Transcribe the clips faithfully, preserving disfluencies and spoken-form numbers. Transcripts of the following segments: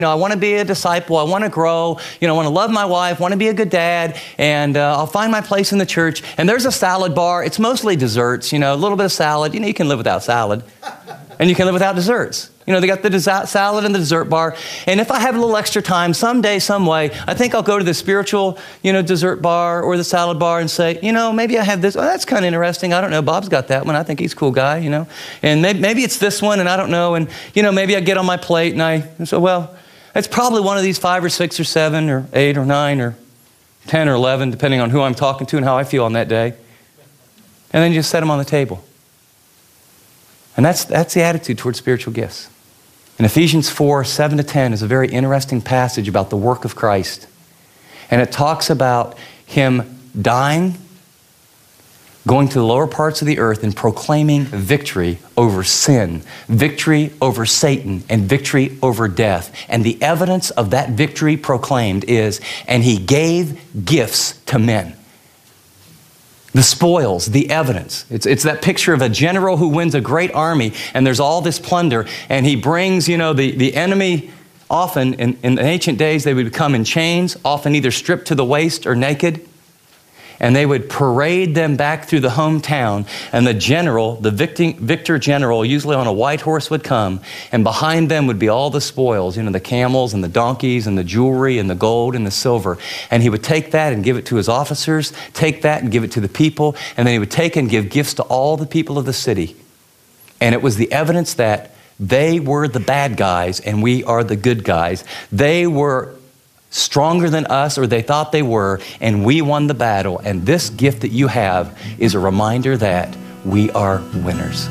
You know, I want to be a disciple. I want to grow. You know, I want to love my wife, want to be a good dad, and uh, I'll find my place in the church. And there's a salad bar. It's mostly desserts, you know, a little bit of salad. You know, you can live without salad. And you can live without desserts. You know, they got the dessert salad and the dessert bar. And if I have a little extra time, someday, some way, I think I'll go to the spiritual, you know, dessert bar or the salad bar and say, you know, maybe I have this. Oh, that's kind of interesting. I don't know. Bob's got that one. I think he's a cool guy, you know. And maybe, maybe it's this one, and I don't know. And, you know, maybe I get on my plate and I and so, well, it's probably one of these five or six or seven or eight or nine or ten or eleven, depending on who I'm talking to and how I feel on that day. And then you just set them on the table. And that's, that's the attitude towards spiritual gifts. In Ephesians four, seven to ten is a very interesting passage about the work of Christ. And it talks about him dying, going to the lower parts of the earth and proclaiming victory over sin, victory over Satan, and victory over death. And the evidence of that victory proclaimed is, and he gave gifts to men. The spoils, the evidence. It's, it's that picture of a general who wins a great army, and there's all this plunder, and he brings, you know, the, the enemy. Often in, in the ancient days, they would come in chains, often either stripped to the waist or naked. And they would parade them back through the hometown. And the general, the victor, victor general, usually on a white horse, would come. And behind them would be all the spoils, you know, the camels and the donkeys and the jewelry and the gold and the silver. And he would take that and give it to his officers, take that and give it to the people. And then he would take and give gifts to all the people of the city. And it was the evidence that they were the bad guys and we are the good guys. They were stronger than us, or they thought they were, and we won the battle. And this gift that you have is a reminder that we are winners.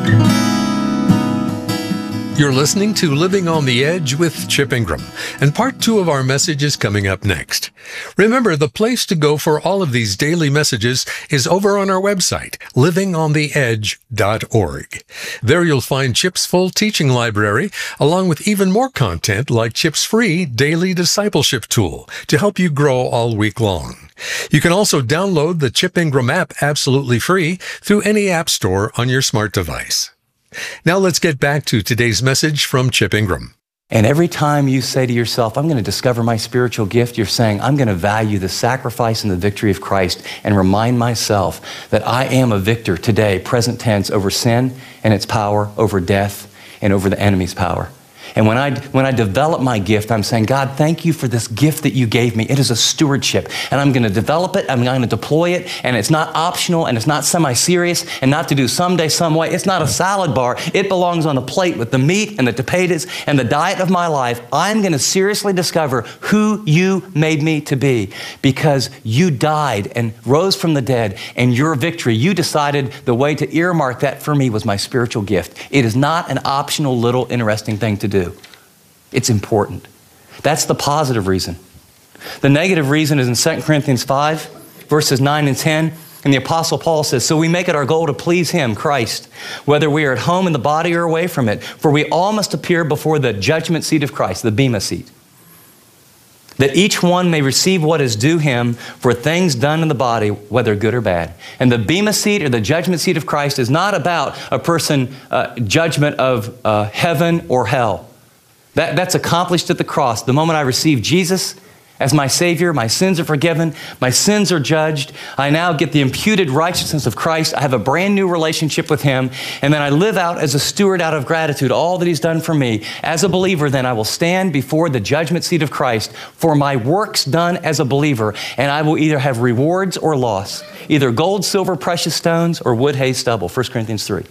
You're listening to Living on the Edge with Chip Ingram, and part two of our message is coming up next. Remember, the place to go for all of these daily messages is over on our website, living on the edge dot org. There you'll find Chip's full teaching library, along with even more content like Chip's free daily discipleship tool to help you grow all week long. You can also download the Chip Ingram app absolutely free through any app store on your smart device. Now let's get back to today's message from Chip Ingram. And every time you say to yourself, I'm going to discover my spiritual gift, you're saying, I'm going to value the sacrifice and the victory of Christ and remind myself that I am a victor today, present tense, over sin and its power, over death and over the enemy's power. And when I, when I develop my gift, I'm saying, God, thank you for this gift that you gave me. It is a stewardship, and I'm going to develop it. I'm going to deploy it, and it's not optional, and it's not semi-serious, and not to do someday, some way. It's not a salad bar. It belongs on a plate with the meat and the potatoes and the diet of my life. I'm going to seriously discover who you made me to be, because you died and rose from the dead, and your victory, you decided the way to earmark that for me was my spiritual gift. It is not an optional little interesting thing to do. It's important. That's the positive reason. The negative reason is in Second Corinthians five, verses nine and ten. And the Apostle Paul says, so we make it our goal to please him, Christ, whether we are at home in the body or away from it. For we all must appear before the judgment seat of Christ, the Bema seat, that each one may receive what is due him for things done in the body, whether good or bad. And the Bema seat, or the judgment seat of Christ, is not about a person uh, judgment of uh, heaven or hell. That, that's accomplished at the cross. The moment I receive Jesus as my Savior, my sins are forgiven, my sins are judged. I now get the imputed righteousness of Christ. I have a brand new relationship with him, and then I live out as a steward out of gratitude, all that he's done for me. As a believer, then I will stand before the judgment seat of Christ for my works done as a believer, and I will either have rewards or loss, either gold, silver, precious stones, or wood, hay, stubble, First Corinthians three.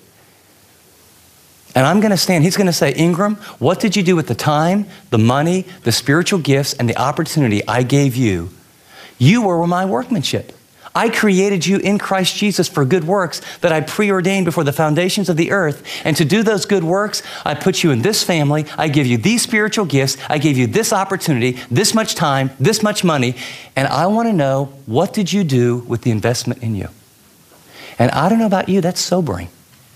And I'm going to stand. He's going to say, Ingram, what did you do with the time, the money, the spiritual gifts, and the opportunity I gave you? You were my workmanship. I created you in Christ Jesus for good works that I preordained before the foundations of the earth. And to do those good works, I put you in this family. I give you these spiritual gifts. I gave you this opportunity, this much time, this much money. And I want to know, what did you do with the investment in you? And I don't know about you, that's sobering.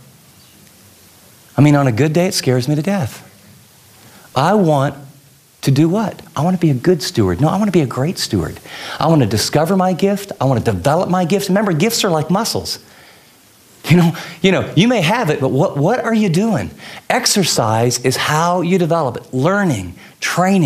I mean, on a good day, it scares me to death. I want to do what? I want to be a good steward. No, I want to be a great steward. I want to discover my gift. I want to develop my gifts. Remember, gifts are like muscles. You know, you know, you may have it, but what, what are you doing? Exercise is how you develop it. Learning, training.